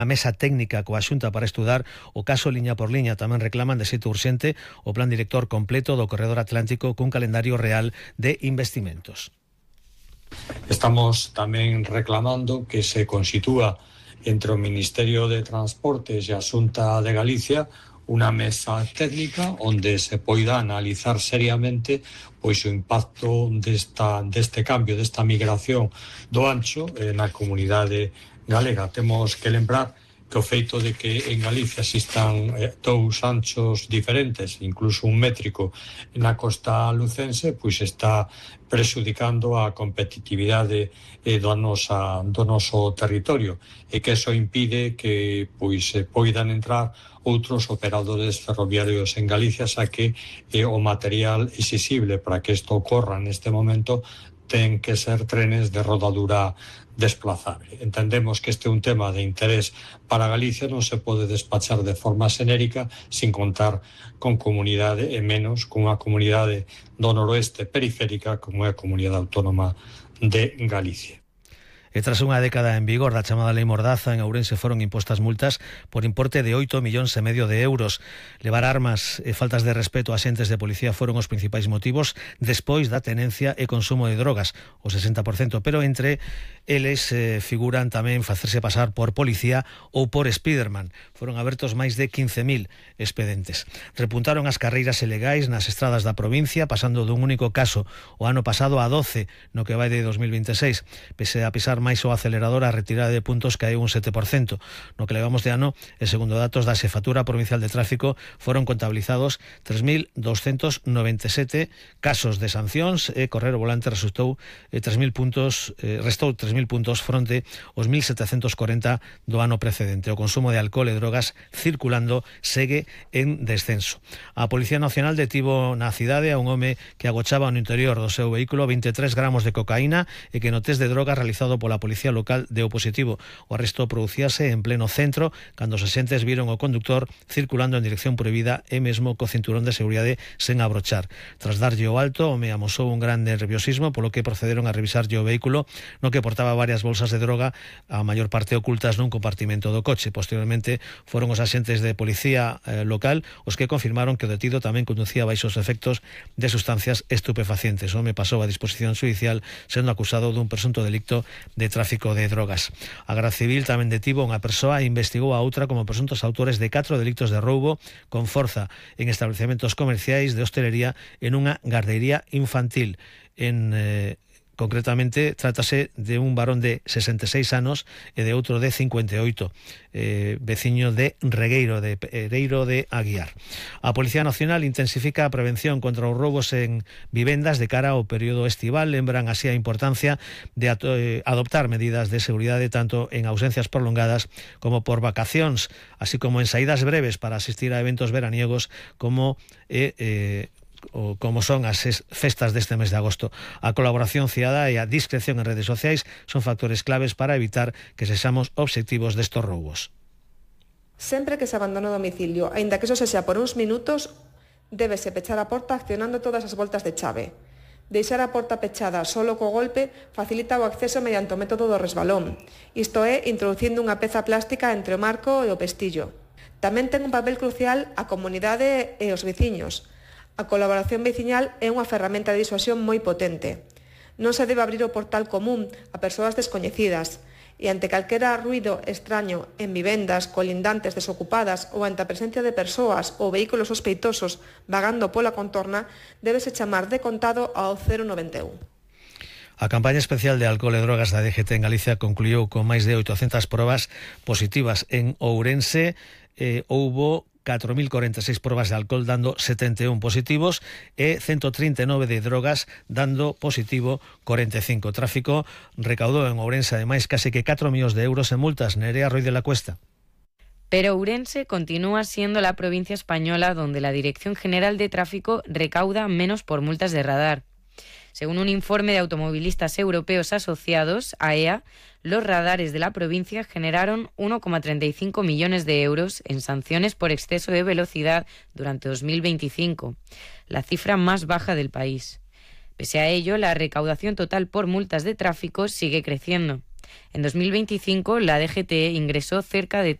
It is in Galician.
A mesa técnica coa Xunta para estudar o caso liña por liña. Tamén reclaman de xeito urxente o plan director completo do Corredor Atlántico cun calendario real de investimentos. Estamos tamén reclamando que se constitúa entre o Ministerio de Transportes e a Xunta de Galicia unha mesa técnica onde se poida analizar seriamente pois o impacto deste cambio, desta migración do ancho na comunidade galega. Temos que lembrar que o feito de que en Galicia existan dous anchos diferentes, incluso un métrico na costa lucense, pois está prexudicando a competitividade do noso territorio e que eso impide que pois poidan entrar outros operadores ferroviarios en Galicia, xa que o material exixible para que isto ocorra neste momento ten que ser trenes de rodadura desplazable. Entendemos que este é un tema de interés para Galicia, non se pode despachar de forma xenérica sin contar con comunidade e menos con unha comunidade do noroeste periférica como é a Comunidade Autónoma de Galicia. E tras unha década en vigor da chamada Lei Mordaza, en Ourense foron impostas multas por importe de 8,5 millóns de euros. Levar armas e faltas de respeto a axentes de policía foron os principais motivos despois da tenencia e consumo de drogas, o 60%, pero entre eles figuran tamén facerse pasar por policía ou por Spiderman. Foron abertos máis de 15.000 expedentes. Repuntaron as carreiras ilegais nas estradas da provincia, pasando dun único caso o ano pasado a 12 no que vai de 2026. Pese a pisar máis o acelerador, a retirada de puntos caeu un 7%. No que levamos de ano, e segundo datos da Xefatura Provincial de Tráfico, foron contabilizados 3.297 casos de sancións e correr o volante restou 3.000 puntos fronte aos 1.740 do ano precedente. O consumo de alcohol e drogas circulando segue en descenso. A Policía Nacional detivo na cidade a un home que agochaba no interior do seu vehículo 23 gramos de cocaína e que no test de drogas realizado pola Policía Local deu positivo. O arresto producíase en pleno centro cando os axentes viron o conductor circulando en dirección prohibida e mesmo co cinturón de seguridade sen abrochar. Tras darlle o alto, o home amosou un gran nerviosismo, polo que procederon a revisarlle o vehículo, no que portaba varias bolsas de droga, a maior parte ocultas nun compartimento do coche. Posteriormente foron os axentes de Policía Local os que confirmaron que o detido tamén conducía baixo os efectos de sustancias estupefacientes. O home pasou a disposición xudicial sendo acusado dun presunto delicto de tráfico de drogas. A Garda Civil tamén detivo unha persoa e investigou a outra como presuntos autores de 4 delitos de roubo con forza en establecementos comerciais de hostelería en unha gardería infantil. Concretamente, trátase de un varón de 66 anos e de outro de 58, veciño de Regueiro, de Pereiro de Aguiar. A Policía Nacional intensifica a prevención contra os roubos en vivendas de cara ao período estival. Lembran así a importancia de adoptar medidas de seguridade tanto en ausencias prolongadas como por vacacións, así como en saídas breves para asistir a eventos veraniegos como son as festas deste mes de agosto. A colaboración cidadá e a discreción en redes sociais son factores claves para evitar que sexamos obxectivos destos roubos. Sempre que se abandona o domicilio, aínda que eso sexa por uns minutos, débese pechar a porta accionando todas as voltas de chave. Deixar a porta pechada solo co golpe facilita o acceso mediante o método do resbalón, isto é, introducindo unha peza plástica entre o marco e o pestillo. Tamén ten un papel crucial a comunidade e os veciños. A colaboración veciñal é unha ferramenta de disuasión moi potente. Non se debe abrir o portal común a persoas descoñecidas e ante calquera ruido extraño en vivendas colindantes desocupadas ou ante a presencia de persoas ou vehículos sospeitosos vagando pola contorna, débese chamar de contado ao 091. A campaña especial de alcohol e drogas da DGT en Galicia concluiu con máis de 800 probas positivas. En Ourense houbo 4.046 probas de alcohol dando 71 positivos e 139 de drogas dando positivo 45. O tráfico recaudou en Ourense ademais case que 4 millóns de euros en multas. Nerea Roy de la Cuesta. Pero Ourense continúa siendo la provincia española donde la Dirección General de Tráfico recauda menos por multas de radar. Según un informe de automovilistas europeos asociados, AEA, los radares de la provincia generaron 1,35 millones de euros en sanciones por exceso de velocidad durante 2025, la cifra más baja del país. Pese a ello, la recaudación total por multas de tráfico sigue creciendo. En 2025, la DGT ingresó cerca de